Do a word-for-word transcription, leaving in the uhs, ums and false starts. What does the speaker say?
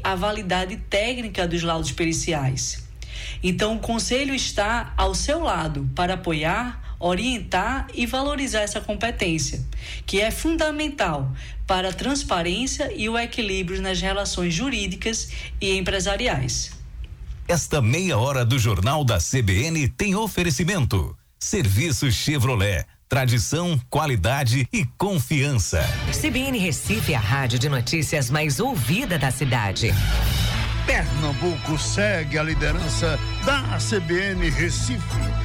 a validade técnica dos laudos periciais. Então, o Conselho está ao seu lado para apoiar, orientar e valorizar essa competência, que é fundamental para a transparência e o equilíbrio nas relações jurídicas e empresariais. Esta meia hora do Jornal da C B N tem oferecimento. Serviço Chevrolet. Tradição, qualidade e confiança. C B N Recife, a rádio de notícias mais ouvida da cidade. Pernambuco segue a liderança da C B N Recife.